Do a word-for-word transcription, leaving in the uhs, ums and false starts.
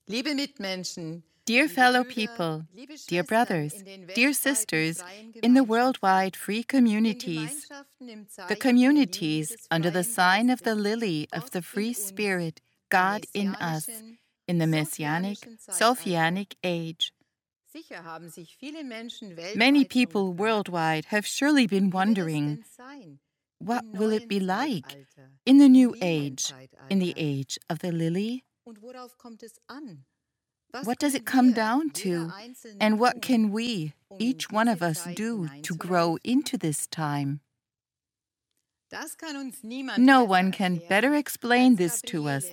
Liebe Mitmenschen, Dear liebe fellow Brüder, people, liebe dear Schwestern brothers, in den dear weltweiten sisters, freien in the Gemeinschaften, worldwide free den communities, Gemeinschaften im the Zeichen der Lilie communities des under the freien sign of the Geistes, lily of Gott the in free uns, spirit, im God in us, messianischen, in the messianic, sophianischen Zeitalter. Sophianic age. Sicher haben sich viele Menschen Many weltweit schon people gefragt, worldwide have surely been wie wird es wondering, denn sein what im will it neuen be like Zeitalter, in the im new age, in the Lilienzeitalter? age of the lily? Und worauf kommt es an? Was What does können it come wir, down jeder to? Einzelne, And what tun, can we, um in each one of diese us, Zeit do to grow hineinzulaufen? into this time? Das kann uns niemand No besser one can erklären better explain als this to us